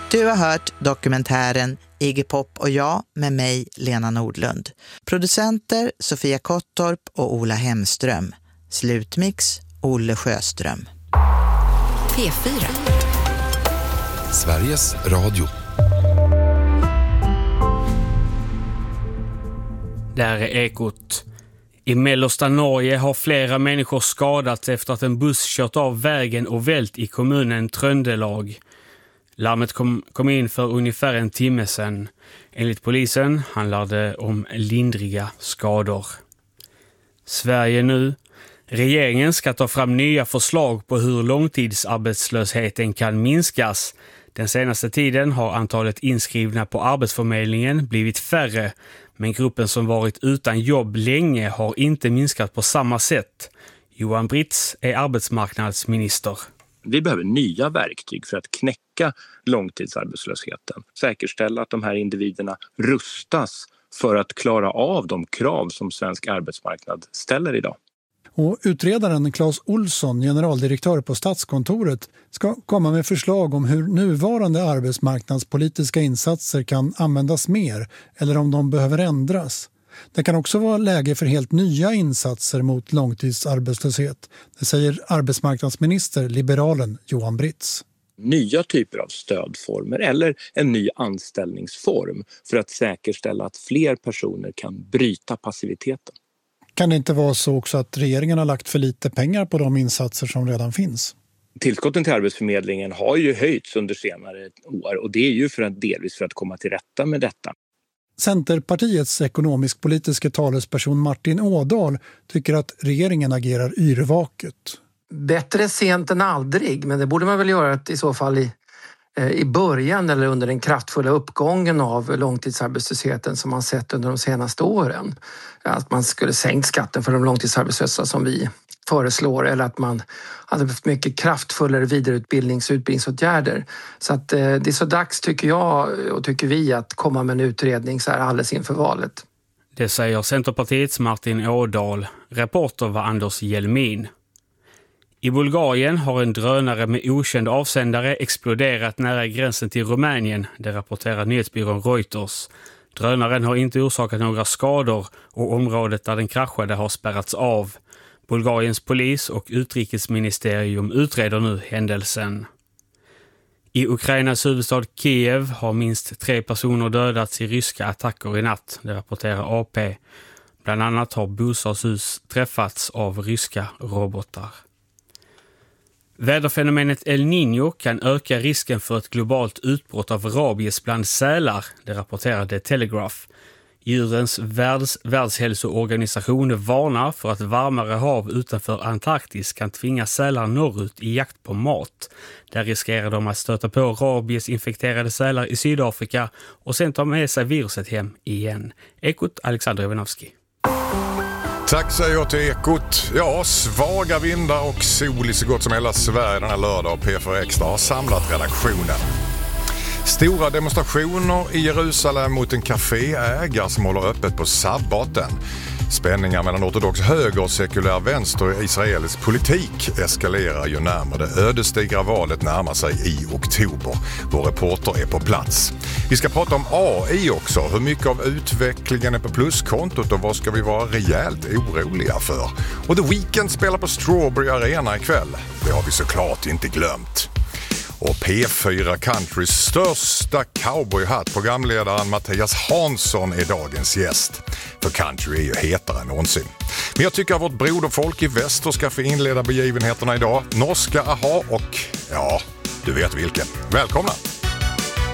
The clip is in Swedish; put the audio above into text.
Du har hört dokumentären Iggy Pop och jag med mig, Lena Nordlund. Producenter Sofia Kottorp och Ola Hemström. Slutmix Olle Sjöström. P4. Sveriges Radio. Där är Ekot. I mellersta Norge har flera människor skadats efter att en buss kört av vägen och vält i kommunen Tröndelag. Larmet kom in för ungefär en timme sedan. Enligt polisen handlar det om lindriga skador. Sverige nu. Regeringen ska ta fram nya förslag på hur långtidsarbetslösheten kan minskas. Den senaste tiden har antalet inskrivna på Arbetsförmedlingen blivit färre, men gruppen som varit utan jobb länge har inte minskat på samma sätt. Johan Britz är arbetsmarknadsminister. Vi behöver nya verktyg för att knäcka långtidsarbetslösheten. Säkerställa att de här individerna rustas för att klara av de krav som svensk arbetsmarknad ställer idag. Och utredaren Claes Olsson, generaldirektör på Statskontoret, ska komma med förslag om hur nuvarande arbetsmarknadspolitiska insatser kan användas mer eller om de behöver ändras. Det kan också vara läge för helt nya insatser mot långtidsarbetslöshet. Det säger arbetsmarknadsminister, liberalen Johan Britz. Nya typer av stödformer eller en ny anställningsform för att säkerställa att fler personer kan bryta passiviteten. Kan det inte vara så också att regeringen har lagt för lite pengar på de insatser som redan finns? Tillskotten till Arbetsförmedlingen har ju höjts under senare år och det är ju delvis för att komma till rätta med detta. Centerpartiets ekonomisk-politiska talesperson Martin Ådahl tycker att regeringen agerar yrvaket. Bättre sent än aldrig, men det borde man väl göra i så fall i början eller under den kraftfulla uppgången av långtidsarbetslösheten som man sett under de senaste åren. Att man skulle sänkt skatten för de långtidsarbetslösa som vi föreslår, eller att man hade behövt mycket kraftfullare vidareutbildnings- och utbildningsåtgärder. Så att det är så dags, tycker jag och tycker vi, att komma med en utredning så här alldeles inför valet. Det säger Centerpartiets Martin Ådahl. Reporter var Anders Jelmin. I Bulgarien har en drönare med okänd avsändare exploderat nära gränsen till Rumänien, det rapporterar nyhetsbyrån Reuters. Drönaren har inte orsakat några skador och området där den kraschade har spärrats av. Bulgariens polis och utrikesministerium utreder nu händelsen. I Ukrainas huvudstad Kiev har minst 3 personer dödats i ryska attacker i natt, det rapporterar AP. Bland annat har bostadshus träffats av ryska robotar. Väderfenomenet El Niño kan öka risken för ett globalt utbrott av rabies bland sälar, det rapporterar The Telegraph. Djurens världshälsoorganisation varnar för att varmare hav utanför Antarktis kan tvinga sälar norrut i jakt på mat. Där riskerar de att stöta på rabiesinfekterade sälar i Sydafrika och sen ta med sig viruset hem igen. Ekot, Alexander Ivanovski. Tack säger jag till Ekot. Ja, svaga vindar och sol i så gott som hela Sverige den här lördag, och P4 Extra har samlat redaktionen. Stora demonstrationer i Jerusalem mot en kaféägare som håller öppet på sabbaten. Spänningar mellan ortodox höger och sekulär vänster i israelisk politik eskalerar ju närmare det ödesdigra valet närmar sig i oktober. Vår reporter är på plats. Vi ska prata om AI också. Hur mycket av utvecklingen är på pluskontot och vad ska vi vara rejält oroliga för? Och The Weeknd spelar på Strawberry Arena ikväll. Det har vi såklart inte glömt. Och P4 Countrys största cowboyhatt, programledaren Mattias Hansson, är dagens gäst. För country är ju hetare än någonsin. Men jag tycker att vårt broderfolk i väster ska få inleda begivenheterna idag. Norska AHA och, ja, du vet vilken. Välkomna!